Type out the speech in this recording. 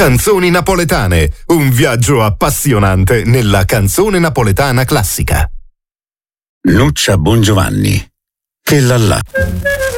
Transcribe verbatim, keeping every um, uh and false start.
Canzoni napoletane, un viaggio appassionante nella canzone napoletana classica. Nuccia Bongiovanni, che là là.